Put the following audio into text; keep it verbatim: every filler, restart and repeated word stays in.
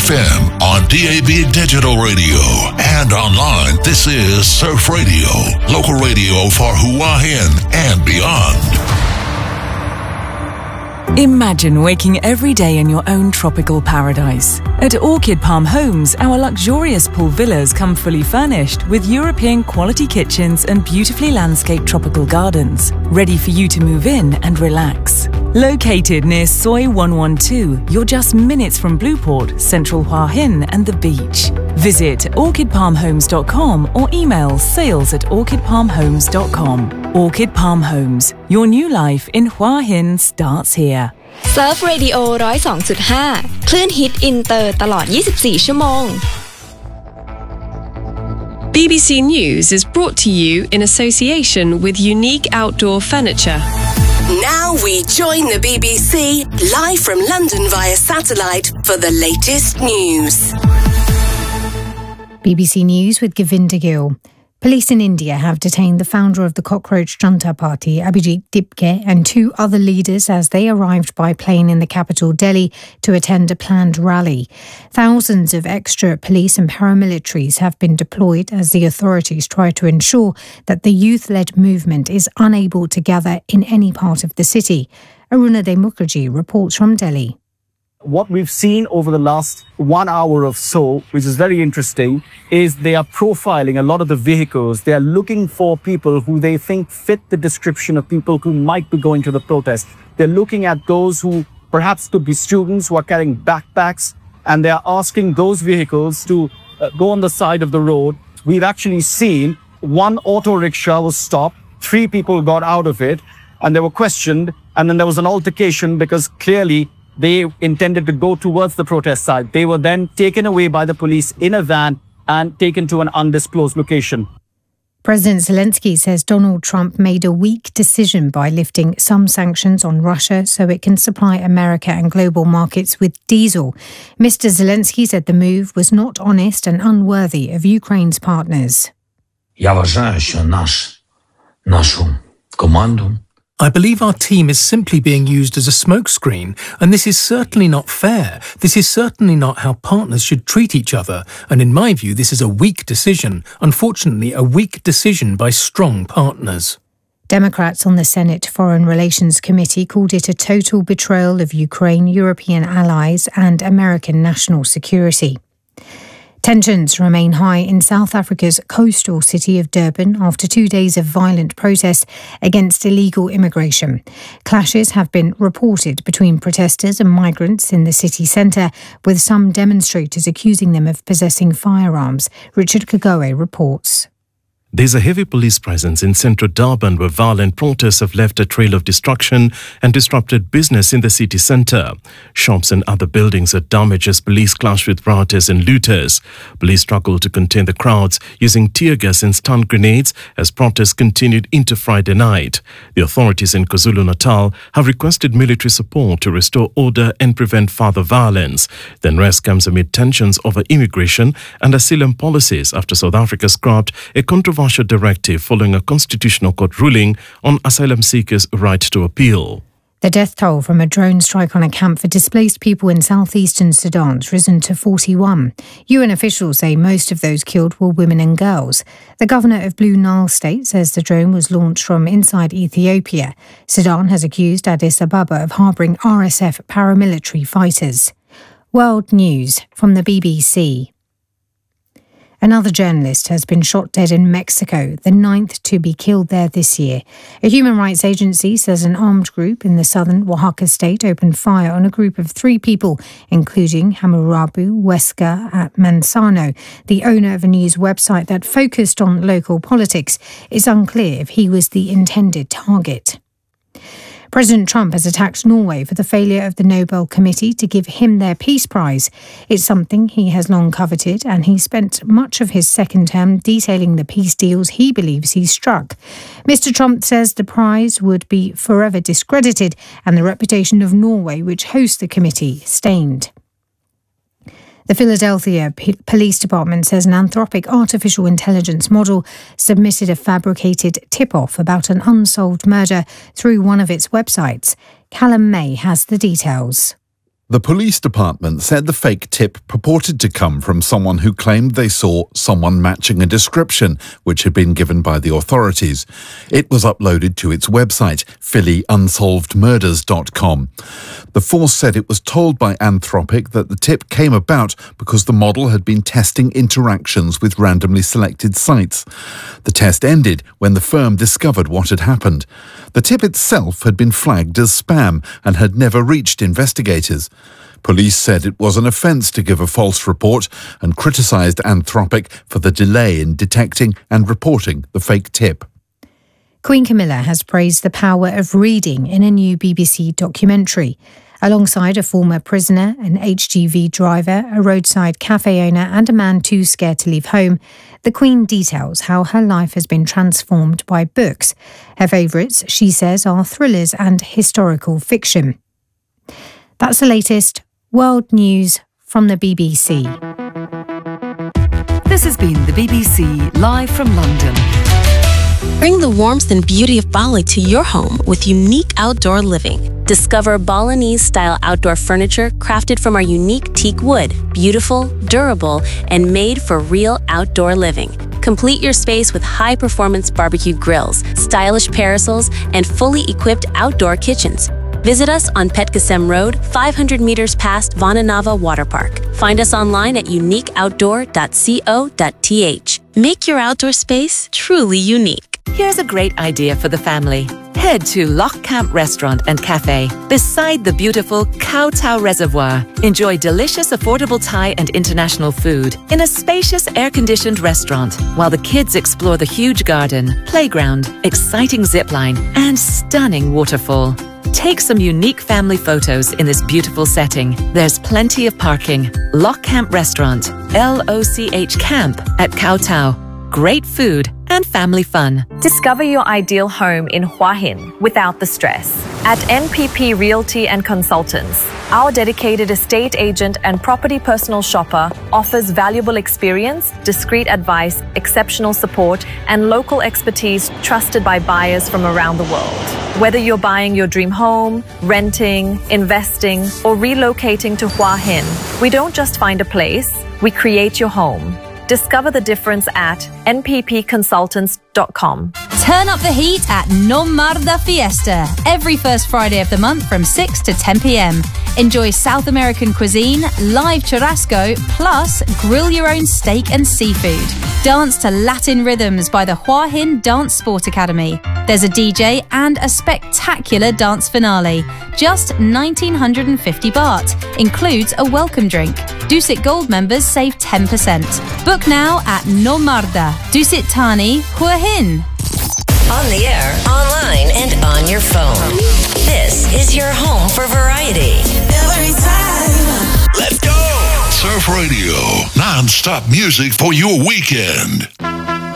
F M, on D A B Digital Radio, and online. This is Surf Radio, local radio for Hua Hin and beyond. Imagine waking every day in your own tropical paradise. At Orchid Palm Homes, our luxurious pool villas come fully furnished with European quality kitchens and beautifully landscaped tropical gardens, ready for you to move in and relax. Located near Soi one twelve, you're just minutes from Blueport, Central Hua Hin and the beach. Visit orchid palm homes dot com or email sales at orchid palm homes dot com. Orchid Palm Homes, your new life in Hua Hin starts here. Surf Radio หนึ่งศูนย์สองจุดห้า คลื่นฮิตอินเตอร์ตลอดยี่สิบสี่ชั่วโมง B B C News is brought to you in association with Unique Outdoor Furniture. Now we join the B B C live from London via satellite for the latest news. B B C News with Govinda Gill. Police in India have detained the founder of the Cockroach Junta Party, Abhijit Dipke, and two other leaders as they arrived by plane in the capital, Delhi, to attend a planned rally. Thousands of extra police and paramilitaries have been deployed as the authorities try to ensure that the youth-led movement is unable to gather in any part of the city. Arunadhay Mukherjee reports from Delhi. What we've seen over the last one hour or so, which is very interesting, is they are profiling a lot of the vehicles. They are looking for people who they think fit the description of people who might be going to the protest. They're looking at those who perhaps could be students who are carrying backpacks, and they are asking those vehicles to uh, go on the side of the road. We've actually seen one auto rickshaw was stopped, three people got out of it, and they were questioned, and then there was an altercation because clearly they intended to go towards the protest side. They were then taken away by the police in a van and taken to an undisclosed location. President Zelensky says Donald Trump made a weak decision by lifting some sanctions on Russia so it can supply America and global markets with diesel. Mister Zelensky said the move was not honest and unworthy of Ukraine's partners. Я вважаю, що наш, нашу команду I believe our team is simply being used as a smokescreen, and this is certainly not fair. This is certainly not how partners should treat each other, and in my view, this is a weak decision. Unfortunately, a weak decision by strong partners. Democrats on the Senate Foreign Relations Committee called it a total betrayal of Ukraine, European allies, and American national security. Tensions remain high in South Africa's coastal city of Durban after two days of violent protest against illegal immigration. Clashes have been reported between protesters and migrants in the city centre, with some demonstrators accusing them of possessing firearms. Richard Kagoe reports. There's a heavy police presence in central Durban where violent protests have left a trail of destruction and disrupted business in the city centre. Shops and other buildings are damaged as police clash with rioters and looters. Police struggled to contain the crowds using tear gas and stun grenades as protests continued into Friday night. The authorities in KwaZulu-Natal have requested military support to restore order and prevent further violence. The unrest comes amid tensions over immigration and asylum policies after South Africa scrapped a controversial directive following a constitutional court ruling on asylum seekers' right to appeal. The death toll from a drone strike on a camp for displaced people in southeastern Sudan has risen to forty-one. U N officials say most of those killed were women and girls. The governor of Blue Nile State says the drone was launched from inside Ethiopia. Sudan has accused Addis Ababa of harbouring R S F paramilitary fighters. World News from the B B C. Another journalist has been shot dead in Mexico, the ninth to be killed there this year. A human rights agency says an armed group in the southern Oaxaca state opened fire on a group of three people, including Hammurabi Huesca at Manzano, the owner of a news website that focused on local politics. It's unclear if he was the intended target. President Trump has attacked Norway for the failure of the Nobel Committee to give him their Peace Prize. It's something he has long coveted, and he spent much of his second term detailing the peace deals he believes he struck. Mister Trump says the prize would be forever discredited and the reputation of Norway, which hosts the committee, stained. The Philadelphia P- Police Department says an Anthropic artificial intelligence model submitted a fabricated tip-off about an unsolved murder through one of its websites. Callum May has the details. The police department said the fake tip purported to come from someone who claimed they saw someone matching a description which had been given by the authorities. It was uploaded to its website, philly unsolved murders dot com. The force said it was told by Anthropic that the tip came about because the model had been testing interactions with randomly selected sites. The test ended when the firm discovered what had happened. The tip itself had been flagged as spam and had never reached investigators. Police said it was an offence to give a false report and criticised Anthropic for the delay in detecting and reporting the fake tip. Queen Camilla has praised the power of reading in a new B B C documentary. Alongside a former prisoner, an H G V driver, a roadside cafe owner and a man too scared to leave home, the Queen details how her life has been transformed by books. Her favourites, she says, are thrillers and historical fiction. That's the latest world news from the B B C. This has been the B B C live from London. Bring the warmth and beauty of Bali to your home with unique outdoor living. Discover Balinese-style outdoor furniture crafted from our unique teak wood, beautiful, durable, and made for real outdoor living. Complete your space with high-performance barbecue grills, stylish parasols, and fully equipped outdoor kitchens. Visit us on Petgasem Road, five hundred meters past Vananava Water Park. Find us online at unique outdoor dot co dot t h. Make your outdoor space truly unique. Here's a great idea for the family. Head to Loch Camp Restaurant and Cafe beside the beautiful Koh Tao Reservoir. Enjoy delicious, affordable Thai and international food in a spacious, air-conditioned restaurant while the kids explore the huge garden, playground, exciting zipline, and stunning waterfall. Take some unique family photos in this beautiful setting. There's plenty of parking. Loch Camp Restaurant, L O C H Camp at Koh Tao. Great food and family fun. Discover your ideal home in Hua Hin without the stress. At N P P Realty and Consultants, our dedicated estate agent and property personal shopper offers valuable experience, discreet advice, exceptional support, and local expertise trusted by buyers from around the world. Whether you're buying your dream home, renting, investing, or relocating to Hua Hin, we don't just find a place, we create your home. Discover the difference at n p p consultants dot com. Turn up the heat at Non Marda Fiesta every first Friday of the month from six to ten p m. Enjoy South American cuisine, live churrasco, plus grill your own steak and seafood. Dance to Latin rhythms by the Hua Hin Dance Sport Academy. There's a D J and a spectacular dance finale. Just nineteen fifty baht. Includes a welcome drink. Dusit Gold members save ten percent. Book now at Non Marda, Dusit Thani, Hua Hin. On the air, online, and on your phone. This is your home for variety. Every time. Let's go! Surf Radio, non-stop music for your weekend.